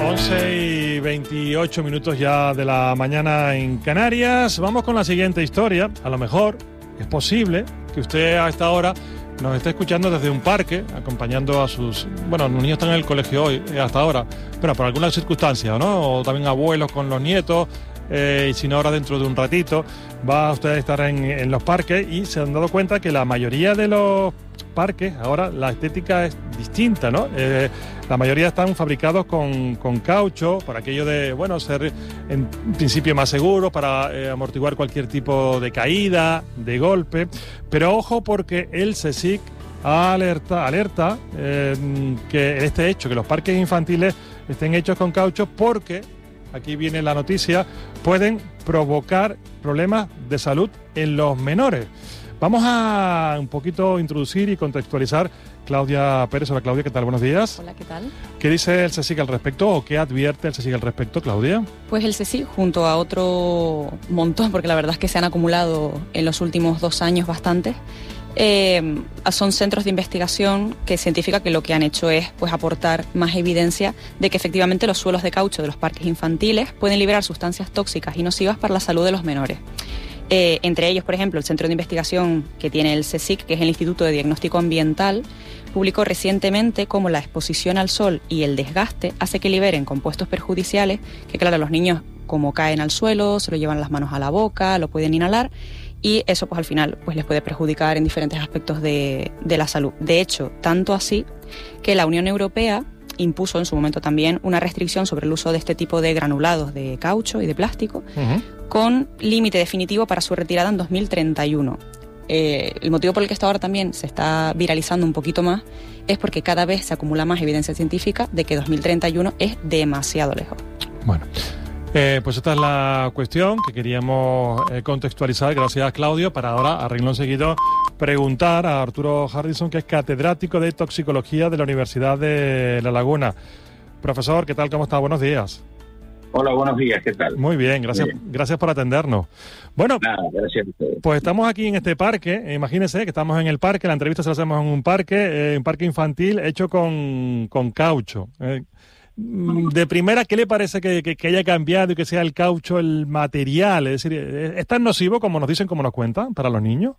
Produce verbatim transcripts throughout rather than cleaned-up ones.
once y veintiocho minutos ya de la mañana en Canarias. Vamos con la siguiente historia. A lo mejor es posible que usted a esta hora nos esté escuchando desde un parque, acompañando a sus... Bueno, los niños están en el colegio hoy, eh, hasta ahora, pero por alguna circunstancia, ¿no? O también abuelos con los nietos, eh, y si no ahora dentro de un ratito va usted a estar en, en los parques, y se han dado cuenta que la mayoría de los parques, ahora la estética es distinta, ¿no? Eh, la mayoría están fabricados con, con caucho, para aquello de, bueno, ser en principio más seguros, para eh, amortiguar cualquier tipo de caída, de golpe. Pero ojo, porque el CSIC alerta, alerta eh, que este hecho, que los parques infantiles estén hechos con caucho, porque, aquí viene la noticia, pueden provocar problemas de salud en los menores. Vamos a un poquito introducir y contextualizar Claudia Pérez. Hola, Claudia, ¿qué tal? Buenos días. Hola, ¿qué tal? ¿Qué dice el CSIC al respecto o qué advierte el CSIC al respecto, Claudia? Pues el CSIC, junto a otro montón, porque la verdad es que se han acumulado en los últimos dos años bastantes, eh, son centros de investigación que científica que lo que han hecho es pues aportar más evidencia de que efectivamente los suelos de caucho de los parques infantiles pueden liberar sustancias tóxicas y nocivas para la salud de los menores. Eh, entre ellos, por ejemplo, el centro de investigación que tiene el CSIC, que es el Instituto de Diagnóstico Ambiental, publicó recientemente cómo la exposición al sol y el desgaste hace que liberen compuestos perjudiciales, que claro, los niños como caen al suelo, se lo llevan las manos a la boca, lo pueden inhalar, y eso pues al final pues les puede perjudicar en diferentes aspectos de, de la salud. De hecho, tanto así que la Unión Europea impuso en su momento también una restricción sobre el uso de este tipo de granulados de caucho y de plástico, uh-huh, con límite definitivo para su retirada en dos mil treinta y uno. Eh, el motivo por el que esto ahora también se está viralizando un poquito más es porque cada vez se acumula más evidencia científica de que dos mil treinta y uno es demasiado lejos. Bueno, eh, pues esta es la cuestión que queríamos eh, contextualizar. Gracias, Claudio. Para ahora, a renglón seguido, preguntar a Arturo Hardison, que es catedrático de Toxicología de la Universidad de La Laguna. Profesor, ¿qué tal? ¿Cómo está? Buenos días. Hola, buenos días, ¿qué tal? Muy bien, gracias, bien. gracias por atendernos. Bueno, Nada, gracias a ustedes. Pues estamos aquí en este parque, eh, imagínense que estamos en el parque, la entrevista se la hacemos en un parque, eh, un parque infantil hecho con, con caucho. Eh, de primera, ¿qué le parece que, que, que haya cambiado y que sea el caucho el material? Es decir, ¿es tan nocivo como nos dicen, como nos cuentan, para los niños?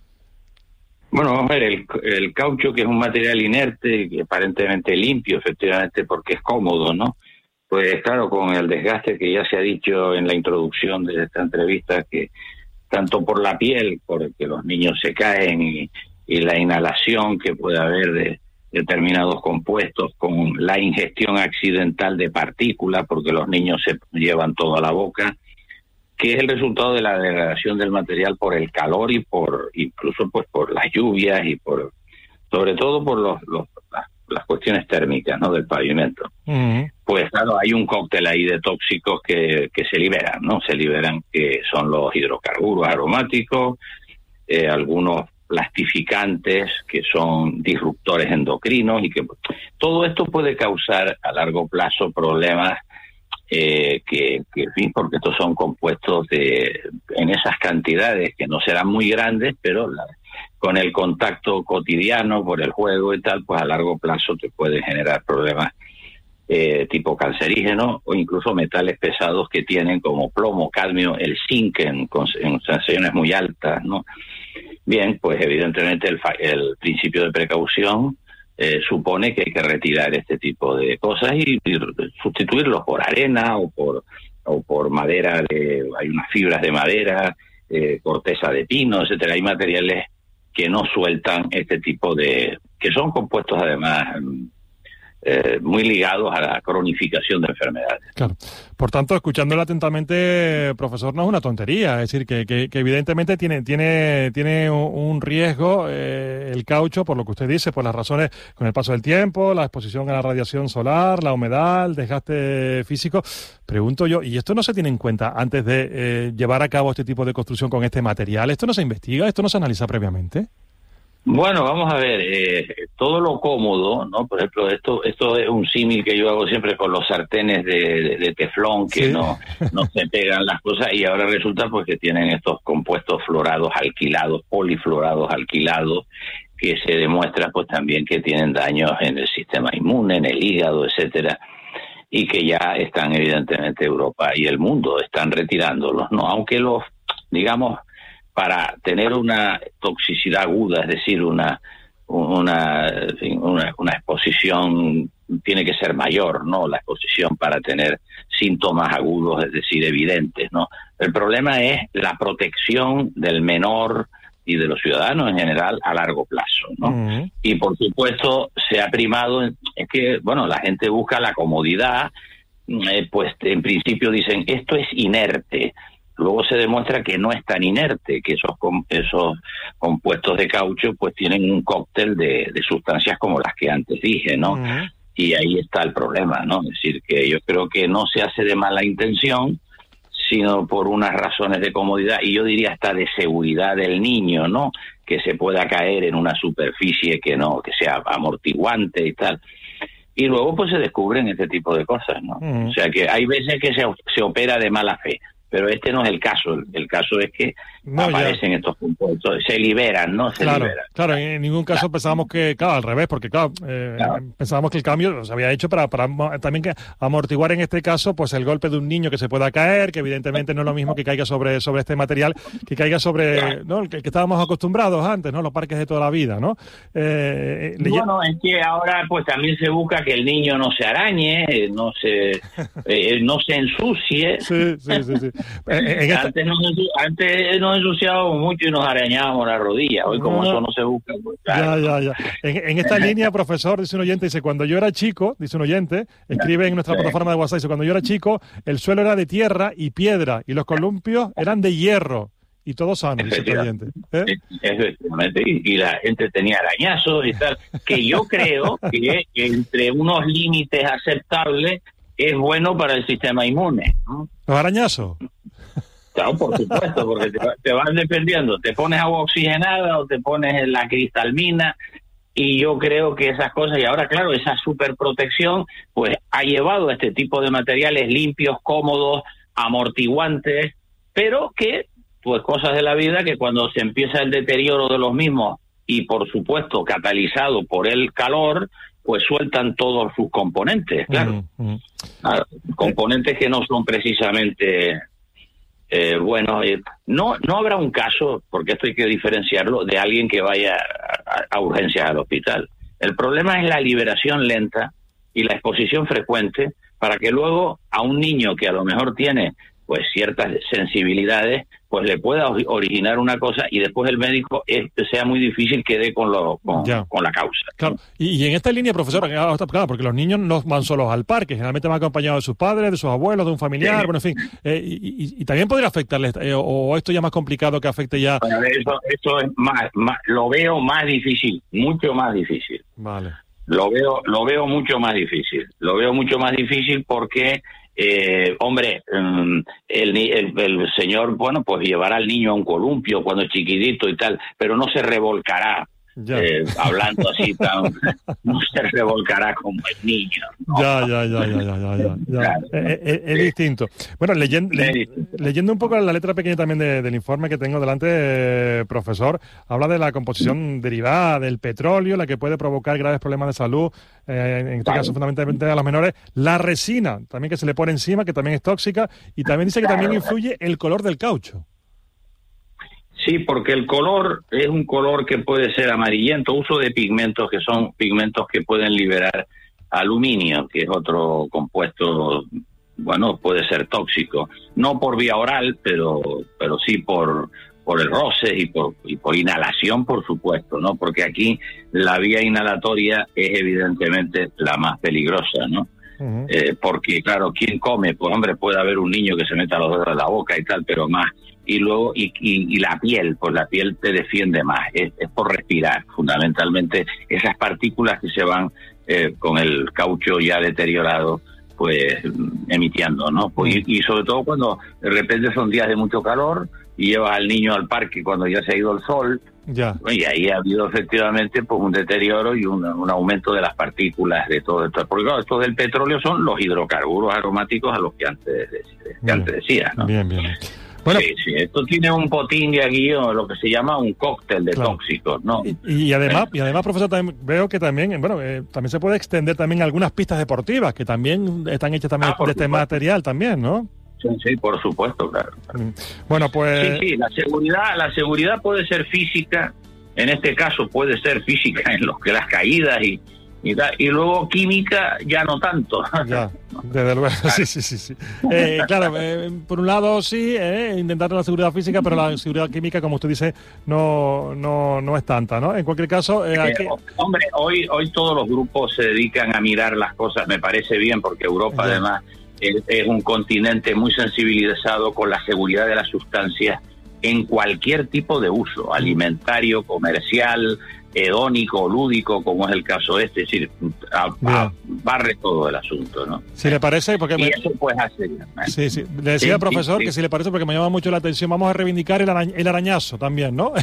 Bueno, vamos a ver, el, el caucho, que es un material inerte, que aparentemente limpio, efectivamente, porque es cómodo, ¿no? Pues claro, con el desgaste que ya se ha dicho en la introducción de esta entrevista, que tanto por la piel, porque los niños se caen, y, y la inhalación que puede haber de determinados compuestos, con la ingestión accidental de partículas, porque los niños se llevan todo a la boca, que es el resultado de la degradación del material por el calor y por incluso pues por las lluvias y por sobre todo por los, los las, las cuestiones térmicas, ¿no?, del pavimento. Uh-huh. Pues claro, hay un cóctel ahí de tóxicos que, que se liberan, ¿no? Se liberan, que son los hidrocarburos aromáticos, eh, algunos plastificantes que son disruptores endocrinos, y que todo esto puede causar a largo plazo problemas eh, que, que, en fin, porque estos son compuestos de en esas cantidades que no serán muy grandes, pero la, con el contacto cotidiano, por el juego y tal, pues a largo plazo te puede generar problemas eh, tipo cancerígeno, o incluso metales pesados que tienen como plomo, cadmio, el zinc en, en concentraciones muy altas, ¿no? Bien, pues evidentemente el, el principio de precaución eh, supone que hay que retirar este tipo de cosas y, y sustituirlos por arena o por o por madera, de, hay unas fibras de madera, eh, corteza de pino, etcétera. Hay materiales que no sueltan este tipo de... que son compuestos además eh, muy ligados a la cronificación de enfermedades. Claro. Por tanto, escuchándolo atentamente, profesor, no es una tontería. Es decir, que, que, que evidentemente tiene tiene tiene un riesgo eh, el caucho, por lo que usted dice, por las razones con el paso del tiempo, la exposición a la radiación solar, la humedad, el desgaste físico. Pregunto yo, ¿y esto no se tiene en cuenta antes de eh, llevar a cabo este tipo de construcción con este material? ¿Esto no se investiga? ¿Esto no se analiza previamente? Bueno, vamos a ver, eh, todo lo cómodo, ¿no? Por ejemplo, esto esto es un símil que yo hago siempre con los sartenes de, de, de teflón, que sí. no no se pegan las cosas, y ahora resulta pues que tienen estos compuestos fluorados alquilados, polifluorados alquilados, que se demuestra pues también que tienen daños en el sistema inmune, en el hígado, etcétera. y que ya están evidentemente Europa y el mundo están retirándolos, ¿no? Aunque los, digamos, para tener una toxicidad aguda, es decir, una una, en fin, una una exposición tiene que ser mayor, ¿no? La exposición para tener síntomas agudos, es decir, evidentes, ¿no? El problema es la protección del menor y de los ciudadanos en general a largo plazo, ¿no? Uh-huh. Y por supuesto se ha primado, es que, bueno, la gente busca la comodidad, eh, pues en principio dicen, esto es inerte. Luego se demuestra que no es tan inerte, que esos esos compuestos de caucho pues tienen un cóctel de, de sustancias como las que antes dije, ¿no? Uh-huh. Y ahí está el problema, ¿no? Es decir, que yo creo que no se hace de mala intención, sino por unas razones de comodidad, y yo diría hasta de seguridad del niño, ¿no? Que se pueda caer en una superficie que no, que sea amortiguante y tal. Y luego pues se descubren este tipo de cosas, ¿no? Uh-huh. O sea que hay veces que se, se opera de mala fe, pero este no es el caso. El, el caso es que no, aparecen ya estos compuestos, se liberan, ¿no? Se claro, liberan. Claro, en ningún caso claro. pensábamos que, claro, al revés, porque claro, eh, claro, pensábamos que el cambio se había hecho para, para también que amortiguar en este caso pues el golpe de un niño que se pueda caer, que evidentemente no es lo mismo que caiga sobre sobre este material, que caiga sobre, claro, ¿no? el que, el que estábamos acostumbrados antes, ¿no? Los parques de toda la vida, ¿no? Eh, bueno, es que ahora pues también se busca que el niño no se arañe, no se eh, no se ensucie. Sí, sí, sí, sí. En esta... Antes nos antes nos ensuciábamos mucho y nos arañábamos la rodilla. Hoy como no, eso no se busca. Pues, claro. Ya, ya, ya. En, en esta línea, profesor, dice un oyente, dice, cuando yo era chico, dice un oyente, escribe en nuestra sí. plataforma de WhatsApp, dice, cuando yo era chico, el suelo era de tierra y piedra y los columpios eran de hierro. Y todo sano, dice el oyente. ¿Eh? Efectivamente, y, y la gente tenía arañazos y tal, que yo creo que entre unos límites aceptables es bueno para el sistema inmune, ¿no? ¿Los arañazos? Claro, por supuesto, porque te, te vas dependiendo, te pones agua oxigenada o te pones la cristalmina, y yo creo que esas cosas, y ahora claro, esa superprotección pues ha llevado a este tipo de materiales limpios, cómodos, amortiguantes, pero que pues cosas de la vida que cuando se empieza el deterioro de los mismos y por supuesto catalizado por el calor, pues sueltan todos sus componentes, claro. Uh-huh. Claro, componentes que no son precisamente eh, buenos. Eh, no no habrá un caso, porque esto hay que diferenciarlo, de alguien que vaya a, a urgencias al hospital. El problema es la liberación lenta y la exposición frecuente para que luego a un niño que a lo mejor tiene pues ciertas sensibilidades, pues le pueda originar una cosa y después el médico es, sea muy difícil que dé con, lo, con, con la causa. Claro. Y, y en esta línea, profesor, claro, porque los niños no van solos al parque, generalmente van acompañados de sus padres, de sus abuelos, de un familiar, sí. bueno, en fin. Eh, y, y, y también podría afectarles, eh, o esto ya más complicado que afecte ya... Bueno, eso, eso es más, más, lo veo más difícil, mucho más difícil. Vale. Lo veo, lo veo mucho más difícil. Lo veo mucho más difícil porque... Eh, hombre, um, el, el, el señor, bueno, pues llevará al niño a un columpio cuando es chiquitito y tal, pero no se revolcará, eh, hablando así tan, no se revolcará como el niño, ¿no? Ya, ya, ya, ya, ya, ya, ya. Claro. Es, es, es distinto. Bueno, leyendo, le, leyendo un poco la letra pequeña también de, del informe que tengo delante, eh, profesor, habla de la composición derivada del petróleo, la que puede provocar graves problemas de salud, eh, en este claro. caso fundamentalmente a los menores, la resina, también que se le pone encima, que también es tóxica, y también dice que claro. también influye el color del caucho. Sí, porque el color es un color que puede ser amarillento, uso de pigmentos que son pigmentos que pueden liberar aluminio, que es otro compuesto, bueno, puede ser tóxico, no por vía oral, pero pero sí por por el roce y por y por inhalación, por supuesto, ¿no? Porque aquí la vía inhalatoria es evidentemente la más peligrosa, ¿no? Uh-huh. Eh, porque claro, ¿quién come? Pues hombre, puede haber un niño que se meta los dedos en la boca y tal, pero más. Y luego y, y, y la piel, pues la piel te defiende más, es, es por respirar, fundamentalmente esas partículas que se van eh, con el caucho ya deteriorado, pues emitiendo, ¿no? Pues, y, y sobre todo cuando de repente son días de mucho calor y llevas al niño al parque cuando ya se ha ido el sol, ya. y ahí ha habido efectivamente pues un deterioro y un, un aumento de las partículas de todo esto. Porque claro, esto del petróleo son los hidrocarburos aromáticos a los que antes, que antes decía, ¿no? Bien, bien. Bueno, sí, sí, esto tiene un potín de aquí, o lo que se llama un cóctel de claro. tóxicos, ¿no? Y, y además, y además, profesor, también veo que también, bueno, eh, también se puede extender también algunas pistas deportivas que también están hechas también ah, de este material también, ¿no? Sí, sí, por supuesto, claro. Bueno, pues... Sí, sí, la seguridad, la seguridad puede ser física, en este caso puede ser física en los que las caídas y... Y, y luego química ya no tanto. Ya, desde luego, sí, sí, sí. sí. Eh, claro, eh, por un lado sí, eh, intentar la seguridad física, pero la seguridad química, como usted dice, no no no es tanta, ¿no? En cualquier caso... Eh, hay que... Hombre, hoy hoy todos los grupos se dedican a mirar las cosas, me parece bien, porque Europa ya. además es, es un continente muy sensibilizado con la seguridad de las sustancias en cualquier tipo de uso, alimentario, comercial, hedónico, lúdico, como es el caso este, es decir, a, a, barre todo el asunto, ¿no? Si le parece, porque... Y me... eso pues hace... Sí, sí, le decía, sí, profesor, sí, que sí. si le parece, porque me llama mucho la atención, vamos a reivindicar el, arañ el arañazo también, ¿no?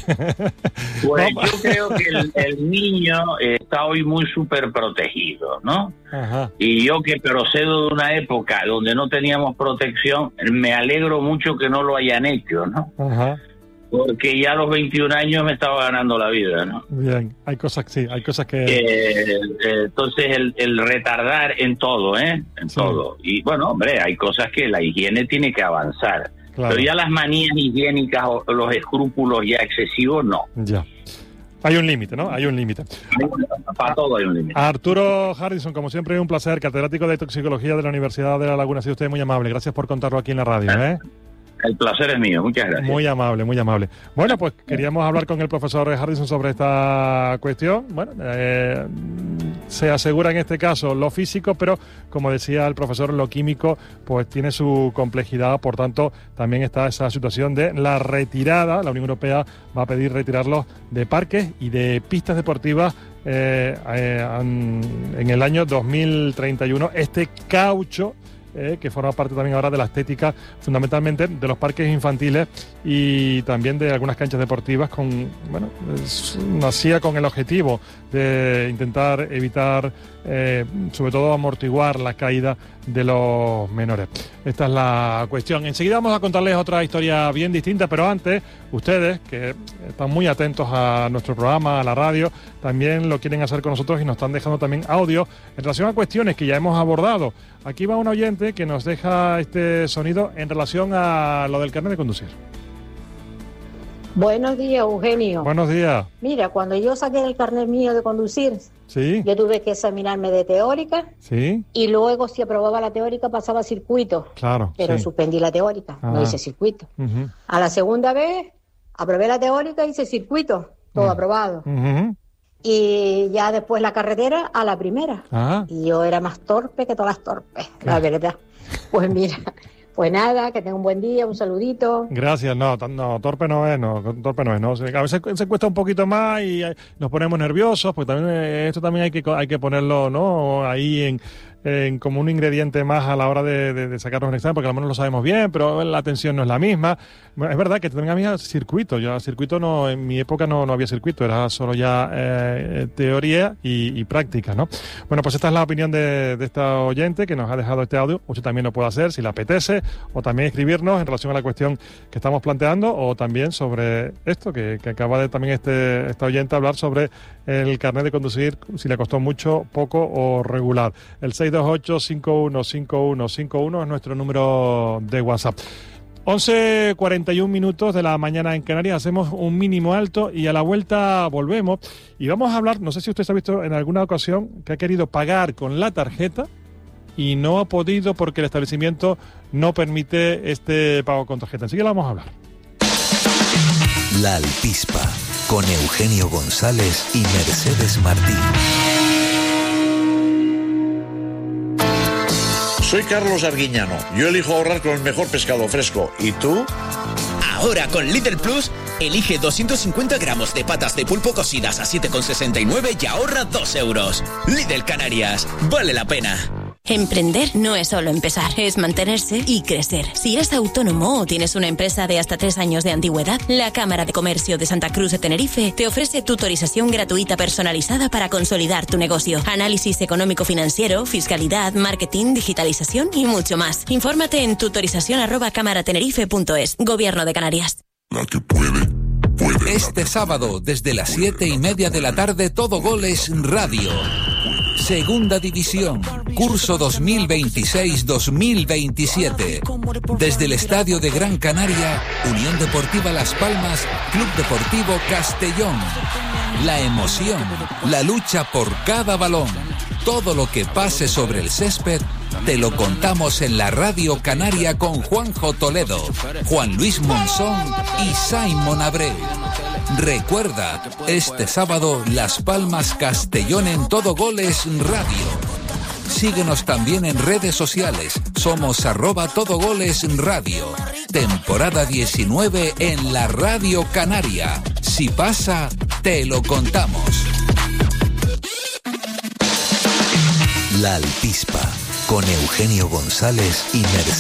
Pues no. yo creo que el, el niño está hoy muy súper protegido, ¿no? Ajá. Y yo que procedo de una época donde no teníamos protección, me alegro mucho que no lo hayan hecho, ¿no? Ajá. Porque ya a los veintiún años me estaba ganando la vida, ¿no? Bien, hay cosas, sí, hay cosas que... Eh, eh, entonces el, el retardar en todo, ¿eh? En sí. todo. Y bueno, hombre, hay cosas que la higiene tiene que avanzar. Claro. Pero ya las manías higiénicas o los escrúpulos ya excesivos, no. Ya. Hay un límite, ¿no? Hay un límite. Para todo hay un límite. Arturo Hardison, como siempre, un placer, catedrático de toxicología de la Universidad de La Laguna. Ha sido usted muy amable. Gracias por contarlo aquí en la radio, ¿eh? El placer es mío, muchas gracias. Muy amable, muy amable. Bueno, pues queríamos hablar con el profesor Hardison sobre esta cuestión. Bueno, eh, se asegura en este caso lo físico, pero como decía el profesor, lo químico pues tiene su complejidad, por tanto también está esa situación de la retirada. La Unión Europea va a pedir retirarlos de parques y de pistas deportivas eh, eh, en el año dos mil treinta y uno. Este caucho Eh, que forma parte también ahora de la estética, fundamentalmente de los parques infantiles y también de algunas canchas deportivas, con bueno, es, nacía con el objetivo de intentar evitar, eh, sobre todo amortiguar la caída de los menores. Esta es la cuestión. Enseguida vamos a contarles otra historia bien distinta, pero antes, ustedes, que están muy atentos a nuestro programa, a la radio, también lo quieren hacer con nosotros y nos están dejando también audio en relación a cuestiones que ya hemos abordado. Aquí va un oyente que nos deja este sonido en relación a lo del carnet de conducir. Buenos días, Eugenio. Buenos días. Mira, cuando yo saqué el carnet mío de conducir, ¿sí? Yo tuve que examinarme de teórica, ¿sí? Y luego si aprobaba la teórica pasaba a circuito. Claro. Pero sí. suspendí la teórica, ah. no hice circuito. Uh-huh. A la segunda vez aprobé la teórica, hice circuito, todo uh-huh. aprobado. Uh-huh. Y ya después la carretera a la primera. Ah. Y yo era más torpe que todas las torpes, la verdad. Pues mira... Pues nada, que tenga un buen día, un saludito. Gracias, no, no, torpe no es, no, torpe no es, no. A veces se cuesta un poquito más y nos ponemos nerviosos, porque también esto también hay que hay que ponerlo, ¿no? Ahí en, en como un ingrediente más a la hora de, de, de sacarnos un examen, porque al menos lo sabemos bien, pero la atención no es la misma. Bueno, es verdad que también había circuito, ya circuito no, en mi época no, no había circuito, era solo ya eh, teoría y, y práctica, ¿no? Bueno, pues esta es la opinión de, de esta oyente que nos ha dejado este audio. Usted también lo puede hacer si le apetece, o también escribirnos en relación a la cuestión que estamos planteando, o también sobre esto que, que acaba de también este esta oyente hablar sobre el carnet de conducir, si le costó mucho, poco o regular. El seis dos ocho, cinco uno cinco uno cinco uno es nuestro número de WhatsApp. once cuarenta y un minutos de la mañana en Canarias, hacemos un mínimo alto y a la vuelta volvemos y vamos a hablar, no sé si usted se ha visto en alguna ocasión que ha querido pagar con la tarjeta y no ha podido porque el establecimiento no permite este pago con tarjeta. Así que vamos a hablar. La Alpispa, con Eugenio González y Mercedes Martín. Soy Carlos Arguiñano. Yo elijo ahorrar con el mejor pescado fresco. ¿Y tú? Ahora con Lidl Plus, elige doscientos cincuenta gramos de patas de pulpo cocidas a siete con sesenta y nueve y ahorra dos euros. Lidl Canarias, vale la pena. Emprender no es solo empezar, es mantenerse y crecer. Si eres autónomo o tienes una empresa de hasta tres años de antigüedad, la Cámara de Comercio de Santa Cruz de Tenerife te ofrece tutorización gratuita personalizada para consolidar tu negocio. Análisis económico-financiero, fiscalidad, marketing, digitalización y mucho más. Infórmate en tutorización arroba cámaratenerife punto es. Gobierno de Canarias. La que puede, puede. Este sábado, desde las siete y media de la tarde, Todo Goles Radio. Segunda División, curso dos mil veintiséis dos mil veintisiete. Desde el Estadio de Gran Canaria, Unión Deportiva Las Palmas, Club Deportivo Castellón. La emoción, la lucha por cada balón, todo lo que pase sobre el césped, te lo contamos en la Radio Canaria con Juanjo Toledo, Juan Luis Monzón y Simon Abreu. Recuerda, este sábado Las Palmas Castellón en Todo Goles Radio. Síguenos también en redes sociales. Somos arroba Todo Goles Radio. Temporada diecinueve en la Radio Canaria. Si pasa, te lo contamos. La Altispa, con Eugenio González y Mercedes.